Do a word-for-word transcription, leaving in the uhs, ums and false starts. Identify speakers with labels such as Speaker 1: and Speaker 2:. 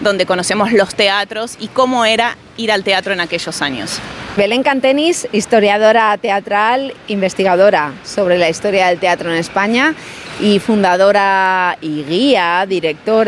Speaker 1: donde conocemos los teatros y cómo era ir al teatro en aquellos años.
Speaker 2: Belén Cantenis, historiadora teatral, investigadora sobre la historia del teatro en España y fundadora y guía, directora